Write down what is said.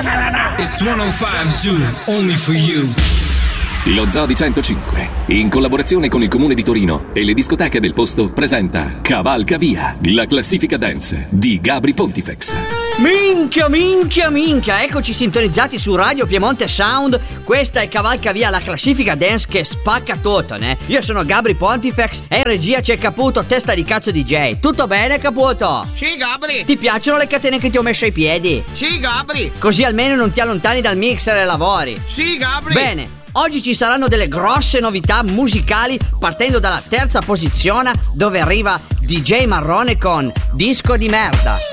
It's 105 Zoo, only for you. Lo Zoo di 105, in collaborazione con il Comune di Torino e le discoteche del posto, presenta Cavalca Via, la classifica dance di Gabri Pontifex. Minchia, eccoci sintonizzati su Radio Piemonte Sound. Questa è Cavalca Via, la classifica dance che spacca tutto, né? Io sono Gabri Pontifex e in regia c'è Caputo, testa di cazzo DJ. Tutto bene, Caputo? Sì, Gabri. Ti piacciono le catene che ti ho messo ai piedi? Sì, Gabri. Così almeno non ti allontani dal mixer e lavori. Sì, Gabri. Bene. Oggi ci saranno delle grosse novità musicali, partendo dalla terza posizione dove arriva DJ Marrone con Disco di merda.